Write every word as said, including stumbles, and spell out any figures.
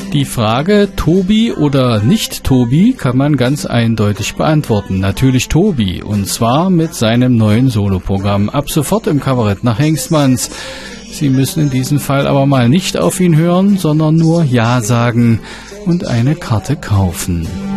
Die Frage Tobi oder nicht Tobi kann man ganz eindeutig beantworten. Natürlich Tobi, und zwar mit seinem neuen Soloprogramm. Ab sofort im Kabarett nach Hengstmanns. Sie müssen in diesem Fall aber mal nicht auf ihn hören, sondern nur Ja sagen und eine Karte kaufen.